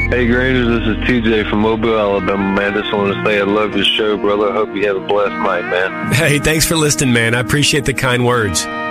Hey, Granger, this is TJ from Mobile, Alabama, man. Just want to say I love your show, brother. I hope you have a blessed night, man. Hey, thanks for listening, man. I appreciate the kind words.